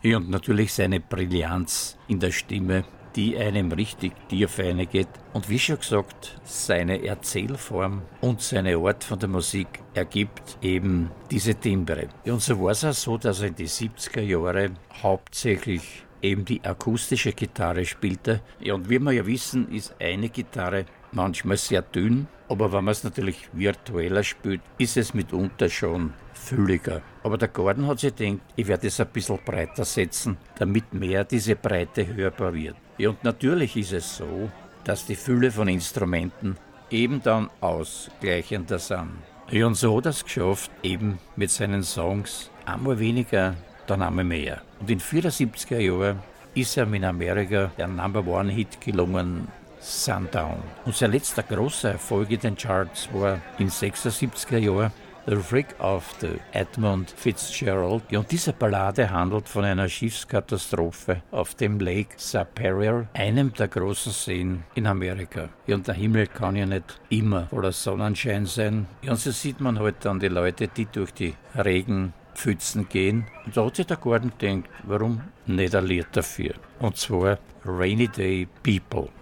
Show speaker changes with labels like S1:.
S1: Ja, und natürlich seine Brillanz in der Stimme, die einem richtig tief reingeht. Und wie schon gesagt, seine Erzählform und seine Art von der Musik ergibt eben diese Timbre. Ja, und so war es auch so, dass er in die 70er Jahre hauptsächlich eben die akustische Gitarre spielte. Ja, und wie wir ja wissen, ist eine Gitarre manchmal sehr dünn, aber wenn man es natürlich virtueller spielt, ist es mitunter schon fülliger. Aber der Gordon hat sich gedacht, ich werde es ein bisschen breiter setzen, damit mehr diese Breite hörbar wird. Ja, und natürlich ist es so, dass die Fülle von Instrumenten eben dann ausgleichender sind. Ja, und so hat er es geschafft, eben mit seinen Songs einmal weniger, dann einmal mehr. Und in 74er Jahren ist er in Amerika der Number-One-Hit gelungen, Sundown. Und sein letzter großer Erfolg in den Charts war in 76er Jahren The Wreck of the Edmund Fitzgerald. Ja, und diese Ballade handelt von einer Schiffskatastrophe auf dem Lake Superior, einem der großen Seen in Amerika. Ja, und der Himmel kann ja nicht immer voller Sonnenschein sein. Ja, und so sieht man halt dann die Leute, die durch die Regenpfützen gehen. Und da hat sich der Gordon gedacht, warum nicht ein Lied dafür? Und zwar Rainy Day People.